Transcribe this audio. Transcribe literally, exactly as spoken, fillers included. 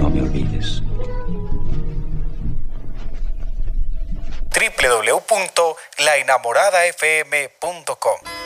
me olvides. doble u doble u doble u punto la enamorada f m punto com